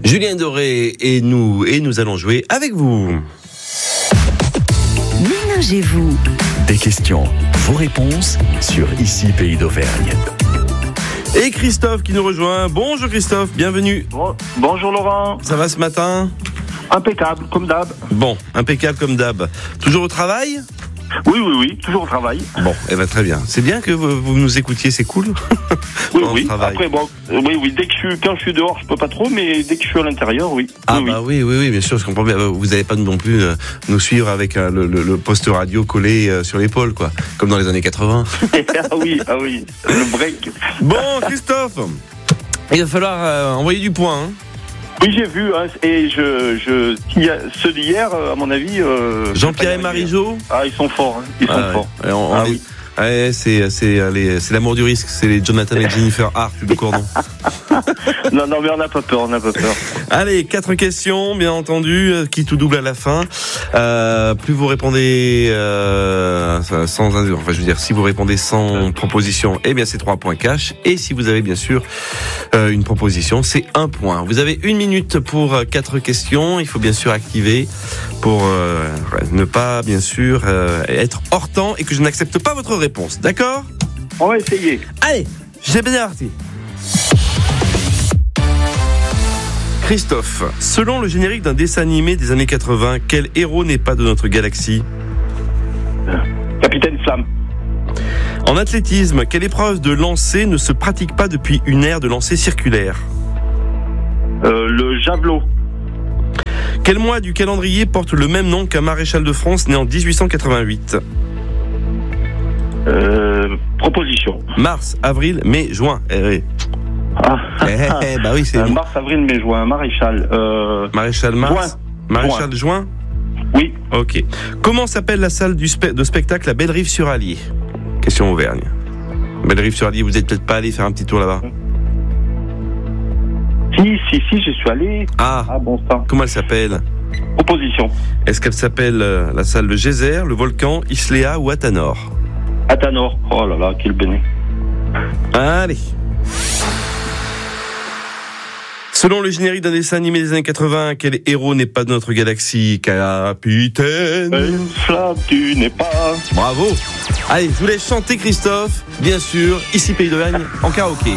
Julien Doré et nous allons jouer avec vous. Ménagez-vous. Des questions, vos réponses sur Ici Pays d'Auvergne. Et Christophe qui nous rejoint. Bonjour Christophe, bienvenue. Bonjour Laurent. Ça va ce matin ? Impeccable, comme d'hab. Bon, impeccable comme d'hab. Toujours au travail ? Oui, toujours au travail. Bon, très bien. C'est bien que vous nous écoutiez, c'est cool. Oui. Après, quand je suis dehors, je peux pas trop, mais dès que je suis à l'intérieur, oui. Oui, bien sûr, je comprends bien. Vous n'allez pas non plus nous suivre avec le poste radio collé sur l'épaule, quoi, comme dans les années 80. Ah oui, le break. Bon, Christophe, il va falloir envoyer du point, hein. Oui, j'ai vu, hein, et ceux d'hier, à mon avis... Jean-Pierre et Marie-Jo. Ils sont forts, hein. Ils sont forts. Oui. Ouais, c'est l'amour du risque, c'est les Jonathan et Jennifer Hart du cordon. Non, mais on n'a pas peur. Allez, 4 questions, bien entendu, qui tout double à la fin. Plus vous répondez si vous répondez sans proposition, eh bien c'est 3 points cash. Et si vous avez bien sûr une proposition, c'est 1 point. Vous avez 1 minute pour 4 questions. Il faut bien sûr activer pour ne pas bien sûr être hors temps et que je n'accepte pas votre réponse. D'accord ? On va essayer. Allez, j'ai bien parti. Christophe, selon le générique d'un dessin animé des années 80, quel héros n'est pas de notre galaxie ? Capitaine Flamme. En athlétisme, quelle épreuve de lancer ne se pratique pas depuis une ère de lancer circulaire ? Le javelot. Quel mois du calendrier porte le même nom qu'un maréchal de France né en 1888 ? Proposition. Mars, avril, mai, juin. Oui, c'est bon. Mars, avril, mai, juin. Maréchal. Maréchal Mars. Maréchal Juin. Oui. Ok. Comment s'appelle la salle de spectacle à Bellerive-sur-Allier ? Question Auvergne. Bellerive-sur-Allier, vous n'êtes peut-être pas allé faire un petit tour là-bas ? Si, j'y suis allé. Bon sang. Comment elle s'appelle ? Proposition. Est-ce qu'elle s'appelle la salle de Geyser, le Volcan, Islea ou Athanor ? Athanor. Oh là là, quel béné. Allez. Selon le générique d'un dessin animé des années 80, quel héros n'est pas de notre galaxie ? Capitaine Flamme, tu n'es pas... Bravo. Allez, je vous laisse chanter Christophe, bien sûr, ici Pays d'Auvergne, en karaoké.